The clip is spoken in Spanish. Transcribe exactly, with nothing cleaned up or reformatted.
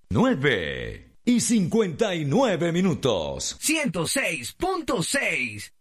nueve y cincuenta y nueve minutos. ciento seis punto seis.